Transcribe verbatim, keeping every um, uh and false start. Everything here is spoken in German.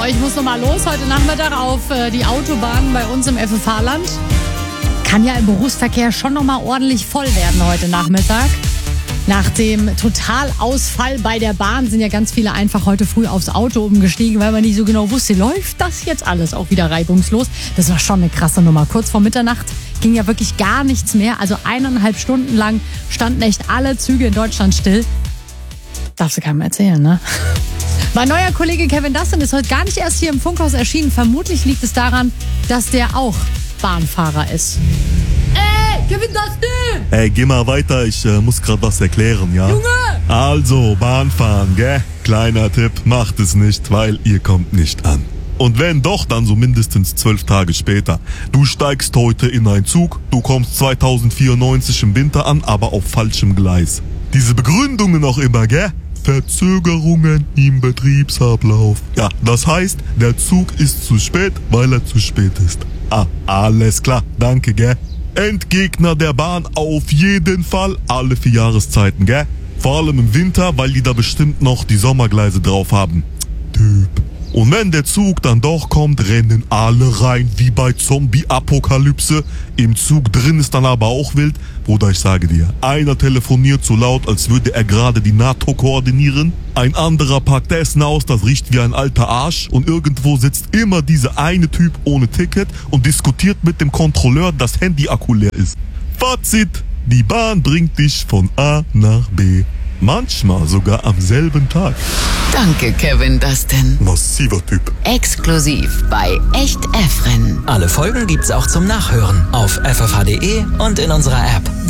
ich muss nochmal los heute Nachmittag auf äh, die Autobahn bei uns im F F H-Land. Kann ja im Berufsverkehr schon nochmal ordentlich voll werden heute Nachmittag. Nach dem Totalausfall bei der Bahn sind ja ganz viele einfach heute früh aufs Auto umgestiegen, weil man nicht so genau wusste, läuft das jetzt alles auch wieder reibungslos? Das war schon eine krasse Nummer. Kurz vor Mitternacht ging ja wirklich gar nichts mehr. Also eineinhalb Stunden lang standen echt alle Züge in Deutschland still. Darfst du keinem erzählen, ne? Mein neuer Kollege Kevin Dustin ist heute gar nicht erst hier im Funkhaus erschienen. Vermutlich liegt es daran, dass der auch Bahnfahrer ist. Ey, Kevin Dustin! Ey, geh mal weiter, ich äh, muss gerade was erklären, ja? Junge! Also, Bahnfahren, gell? Kleiner Tipp, macht es nicht, weil ihr kommt nicht an. Und wenn doch, dann so mindestens zwölf Tage später. Du steigst heute in einen Zug, du kommst zweitausendvierundneunzig im Winter an, aber auf falschem Gleis. Diese Begründungen auch immer, gell? Verzögerungen im Betriebsablauf. Ja, das heißt, der Zug ist zu spät, weil er zu spät ist. Ah, alles klar, danke, gell? Endgegner der Bahn auf jeden Fall alle vier Jahreszeiten, gell? Vor allem im Winter, weil die da bestimmt noch die Sommergleise drauf haben. Typ. Und wenn der Zug dann doch kommt, rennen alle rein wie bei Zombie-Apokalypse. Im Zug drin ist dann aber auch wild. Bruder, ich sage dir, einer telefoniert so laut, als würde er gerade die NATO koordinieren. Ein anderer packt Essen aus, das riecht wie ein alter Arsch. Und irgendwo sitzt immer dieser eine Typ ohne Ticket und diskutiert mit dem Kontrolleur, dass Handy-Akku leer ist. Fazit, die Bahn bringt dich von A nach B. Manchmal sogar am selben Tag. Danke, Kevin Dustin. Massiver Typ. Exklusiv bei Echt Efren. Alle Folgen gibt's auch zum Nachhören auf f f h punkt d e und in unserer App.